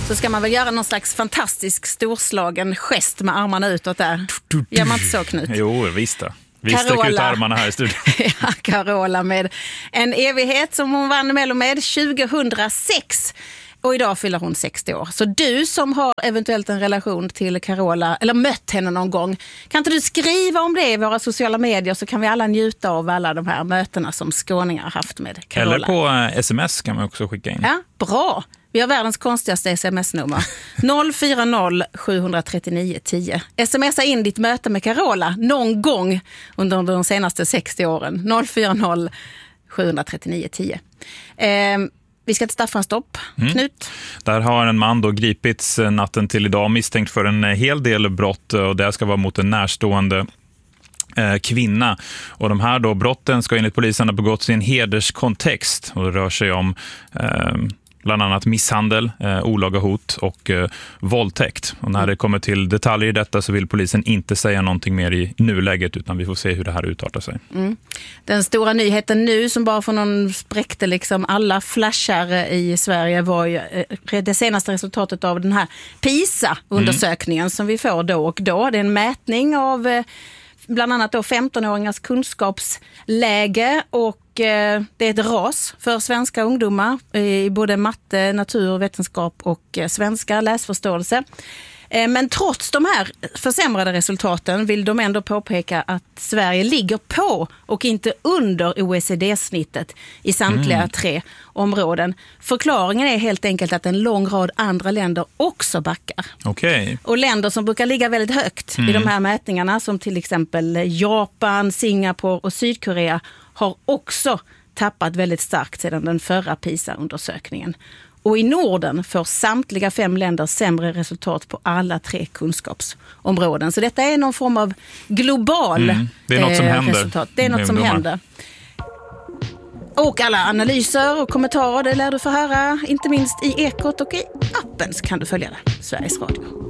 så ska man väl göra någon slags fantastisk storslagen gest med armarna utåt där. Gör man inte så, Knut? Jo, visst det. Vi sträcker ut armarna här i studion. Ja, Carola med en evighet som hon vann Mello med 2006. Och idag fyller hon 60 år. Så du som har eventuellt en relation till Carola eller mött henne någon gång, kan inte du skriva om det i våra sociala medier, så kan vi alla njuta av alla de här mötena som skåningar har haft med Carola. Eller på sms kan man också skicka in. Ja, bra. Vi har världens konstigaste sms-nummer. 040 739 10. Smsa in ditt möte med Carola någon gång under de senaste 60 åren. 040 739 10. Vi ska till Staffanstorp, Knut. Där har en man då gripits natten till idag misstänkt för en hel del brott, och det ska vara mot en närstående kvinna. Och de här då brotten ska enligt polisen ha begåtts i en hederskontext, och det rör sig om bland annat misshandel, olaga hot och våldtäkt. Och när det kommer till detaljer i detta så vill polisen inte säga någonting mer i nuläget, utan vi får se hur det här utartar sig. Den stora nyheten nu som bara för någon spräckte liksom alla flashar i Sverige var ju det senaste resultatet av den här PISA-undersökningen som vi får då och då. Det är en mätning av bland annat då 15-åringars kunskapsläge, och det är ett ras för svenska ungdomar i både matte, naturvetenskap och svenska läsförståelse. Men trots de här försämrade resultaten vill de ändå påpeka att Sverige ligger på och inte under OECD-snittet i samtliga 3 områden. Förklaringen är helt enkelt att en lång rad andra länder också backar. Okay. Och länder som brukar ligga väldigt högt i de här mätningarna, som till exempel Japan, Singapore och Sydkorea, har också tappat väldigt starkt sedan den förra PISA-undersökningen. Och i Norden får samtliga 5 länder sämre resultat på alla 3 kunskapsområden. Så detta är någon form av global det är något som händer. Resultat. Det är något som händer. Och alla analyser och kommentarer, det lär du få höra, inte minst i Ekot och i appen, så kan du följa det. Sveriges Radio.